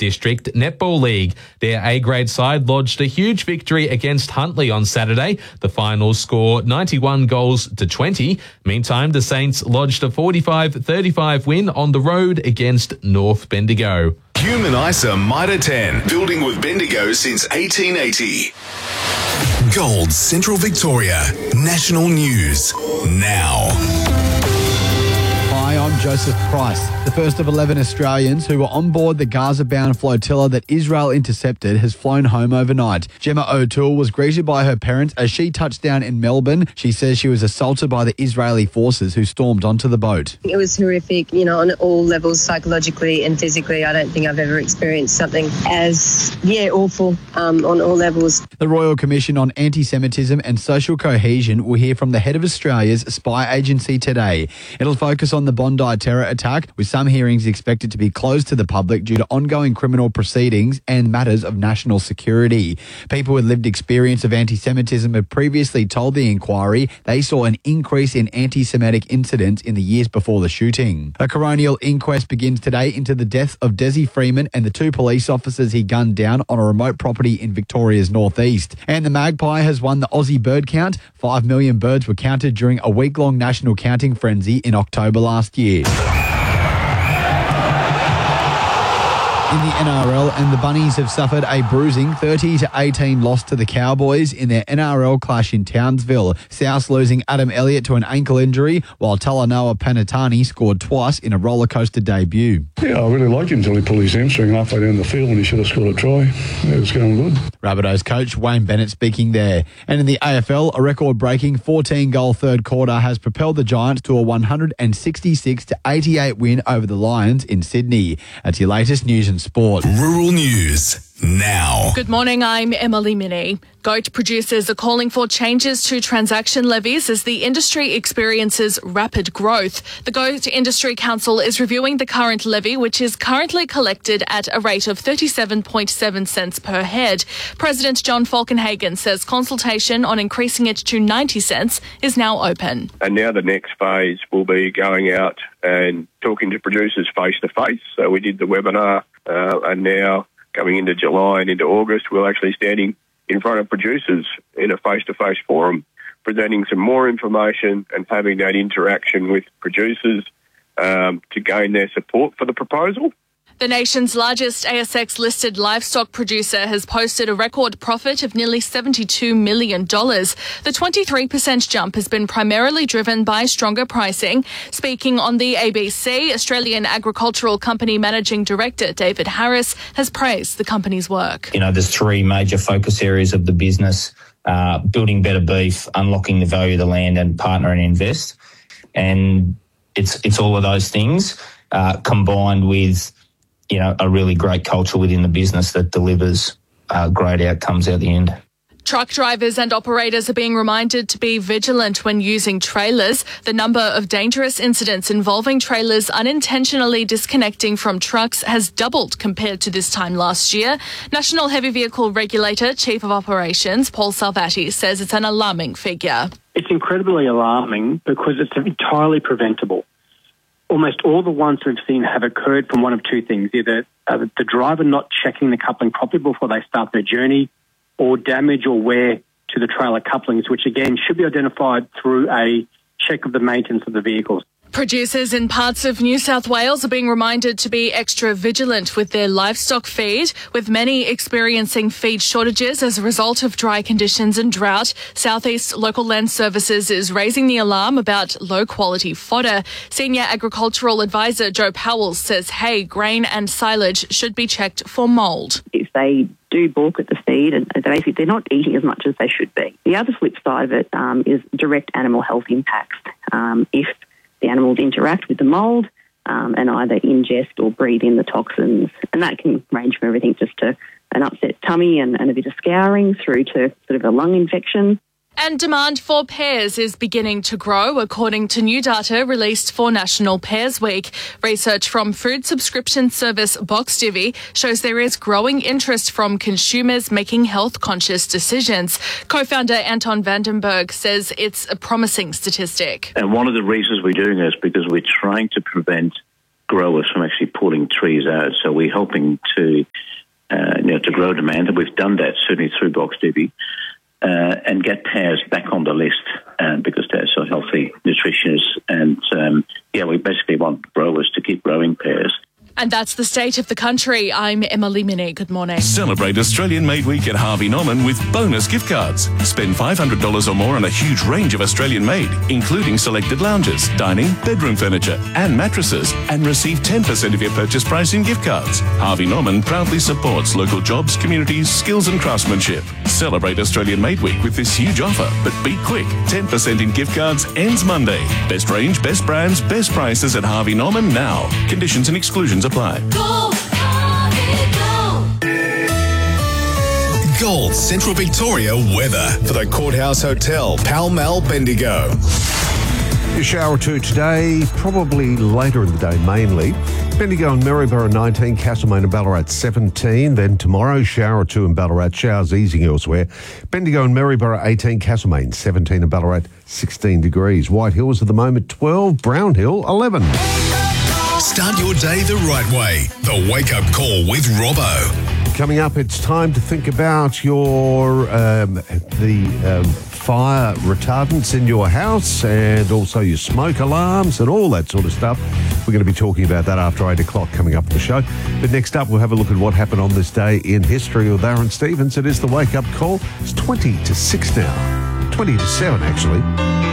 District Netball League. Their A-grade side lodged a huge victory against Huntly on Saturday. The final score 91 goals to 20. Meantime, the Saints lodged a 45-35 win on the road against North Bendigo. Human ISA Mitre 10, building with Bendigo since 1880. Gold Central Victoria, national news now. Hi, I'm Joseph Price. The first of 11 Australians who were on board the Gaza-bound flotilla that Israel intercepted has flown home overnight. Gemma O'Toole was greeted by her parents as she touched down in Melbourne. She says she was assaulted by the Israeli forces who stormed onto the boat. It was horrific, on all levels, psychologically and physically. I don't think I've ever experienced something as, awful on all levels. The Royal Commission on Anti-Semitism and Social Cohesion will hear from the head of Australia's spy agency today. It'll focus on the Bondi terror attack, with some hearings expected to be closed to the public due to ongoing criminal proceedings and matters of national security. People with lived experience of anti-Semitism have previously told the inquiry they saw an increase in anti-Semitic incidents in the years before the shooting. A coronial inquest begins today into the death of Desi Freeman and the 2 police officers he gunned down on a remote property in Victoria's northeast. And the Magpie has won the Aussie bird count. 5 million birds were counted during a week-long national counting frenzy in October last year. In the NRL, and the Bunnies have suffered a bruising 30-18 loss to the Cowboys in their NRL clash in Townsville. South losing Adam Elliott to an ankle injury, while Talanoa Panatani scored twice in a rollercoaster debut. Yeah, I really liked him until he pulled his hamstring halfway down the field and he should have scored a try. It was going good. Rabbitohs coach Wayne Bennett speaking there. And in the AFL, a record-breaking 14-goal third quarter has propelled the Giants to a 166-88 win over the Lions in Sydney. That's your latest news and sport. Rural news now. Good morning, I'm Emily Minnie. Goat producers are calling for changes to transaction levies as the industry experiences rapid growth. The Goat Industry Council is reviewing the current levy, which is currently collected at a rate of 37.7 cents per head. President John Falkenhagen says consultation on increasing it to 90 cents is now open. And now the next phase will be going out and talking to producers face-to-face. So we did the webinar and now coming into July and into August, we're actually standing in front of producers in a face-to-face forum, presenting some more information and having that interaction with producers to gain their support for the proposal. The nation's largest ASX-listed livestock producer has posted a record profit of nearly $72 million. The 23% jump has been primarily driven by stronger pricing. Speaking on the ABC, Australian Agricultural Company Managing Director David Harris has praised the company's work. There's 3 major focus areas of the business: building better beef, unlocking the value of the land, and partner and invest. And it's all of those things combined with a really great culture within the business that delivers great outcomes at the end. Truck drivers and operators are being reminded to be vigilant when using trailers. The number of dangerous incidents involving trailers unintentionally disconnecting from trucks has doubled compared to this time last year. National Heavy Vehicle Regulator Chief of Operations Paul Salvati says it's an alarming figure. It's incredibly alarming because it's entirely preventable. Almost all the ones we've seen have occurred from one of 2 things: either the driver not checking the coupling properly before they start their journey, or damage or wear to the trailer couplings, which again should be identified through a check of the maintenance of the vehicles. Producers in parts of New South Wales are being reminded to be extra vigilant with their livestock feed, with many experiencing feed shortages as a result of dry conditions and drought. Southeast Local Land Services is raising the alarm about low-quality fodder. Senior Agricultural Advisor Joe Powell says hay, grain and silage should be checked for mould. If they do balk at the feed and basically they're not eating as much as they should be. The other flip side of it is direct animal health impacts. If the animals interact with the mould and either ingest or breathe in the toxins. And that can range from everything just to an upset tummy and a bit of scouring through to sort of a lung infection. And demand for pears is beginning to grow, according to new data released for National Pears Week. Research from food subscription service BoxDivvy shows there is growing interest from consumers making health-conscious decisions. Co-founder Anton Vandenberg says it's a promising statistic. And one of the reasons we're doing this is because we're trying to prevent growers from actually pulling trees out. So we're helping to grow demand, and we've done that certainly through Box Debby, and get pears back on the list because they're so healthy, nutritious, and we basically want growers to keep growing pears. And that's the state of the country. I'm Emily Minnie. Good morning. Celebrate Australian Made Week at Harvey Norman with bonus gift cards. Spend $500 or more on a huge range of Australian made, including selected lounges, dining, bedroom furniture and mattresses, and receive 10% of your purchase price in gift cards. Harvey Norman proudly supports local jobs, communities, skills and craftsmanship. Celebrate Australian Made Week with this huge offer, but be quick. 10% in gift cards ends Monday. Best range, best brands, best prices at Harvey Norman now. Conditions and exclusions apply. Gold Central Victoria weather for the Courthouse Hotel, Pall Mall, Bendigo. A shower or two today, probably later in the day mainly. Bendigo and Maryborough 19, Castlemaine and Ballarat 17. Then tomorrow, shower or two in Ballarat, showers easing elsewhere. Bendigo and Maryborough 18, Castlemaine 17 and Ballarat 16 degrees. White Hills at the moment 12, Brown Hill 11. Start your day the right way. The Wake Up Call with Robbo. Coming up, it's time to think about your fire retardants in your house and also your smoke alarms and all that sort of stuff. We're going to be talking about that after 8 o'clock coming up on the show. But next up, we'll have a look at what happened on this day in history with Aaron Stevens. It is the Wake Up Call. It's 20 to 6 now. 20 to 7, actually.